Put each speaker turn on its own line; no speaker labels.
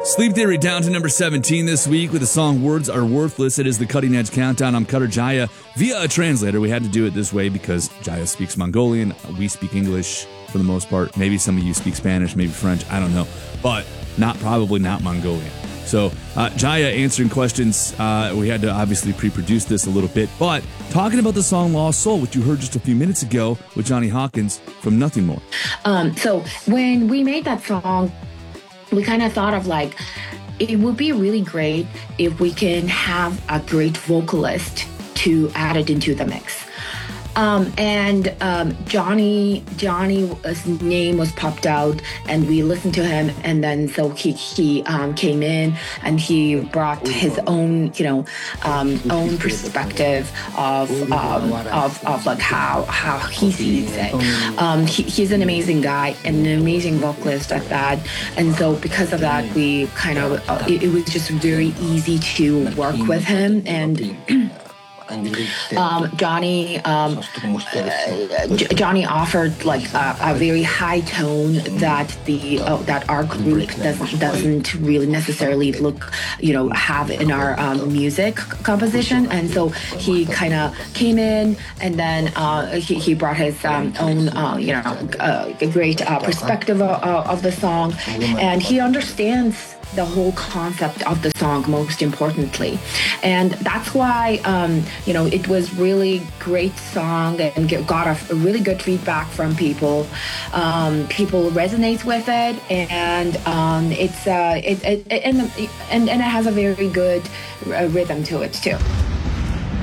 Sleep Theory down to number 17 this week with the song Words Are Worthless. It is the Cutting Edge Countdown. I'm Cutter Jaya via a translator. We had to do it this way because Jaya speaks Mongolian. We speak English for the most part. Maybe some of you speak Spanish, maybe French. I don't know. But probably not Mongolian. So Jaya answering questions. We had to obviously pre-produce this a little bit. But talking about the song Lost Soul, which you heard just a few minutes ago with Johnny Hawkins from Nothing More.
So when we made that song, we kind of thought of like, it would be really great if we can have a great vocalist to add it into the mix. Johnny's name was popped out, and we listened to him, and then so he came in and he brought his own own perspective of like how he sees it. He's an amazing guy and an amazing vocalist at that, and so because of that, we kind of it was just very easy to work with him. And Johnny offered like a very high tone that that our group doesn't really necessarily have in our music composition, and so he kind of came in, and then he brought his own great perspective of the song, and he understands the whole concept of the song, most importantly. And that's why, it was really great song and got a really good feedback from people. People resonate with it, and it has a very good rhythm to it too.